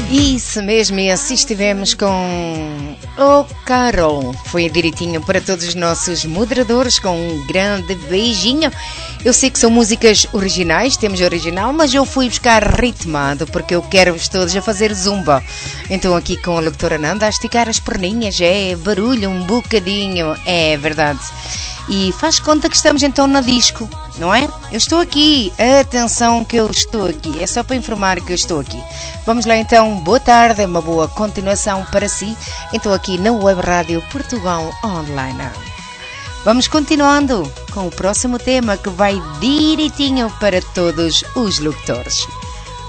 Isso mesmo, e assim estivemos com o Carol. Foi direitinho para todos os nossos moderadores, com um grande beijinho. Eu sei que são músicas originais, temos original, mas eu fui buscar ritmado, porque eu quero-vos todos a fazer zumba. Então aqui com a locutora Nanda a esticar as perninhas, barulho um bocadinho, é verdade. E faz conta que estamos então na disco, não é? Eu estou aqui, atenção que eu estou aqui, é só para informar que eu estou aqui. Vamos lá então, boa tarde, uma boa continuação para si, então aqui na Web Rádio Portugal Online. Vamos continuando com o próximo tema que vai direitinho para todos os locutores.